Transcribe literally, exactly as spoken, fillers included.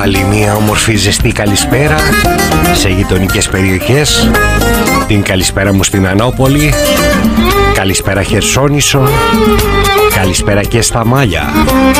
Άλλη μία όμορφη ζεστή καλησπέρα σε γειτονικές περιοχές. Την καλησπέρα μου στην Ανώπολη. Καλησπέρα Χερσόνησο. Καλησπέρα και στα Μάλια.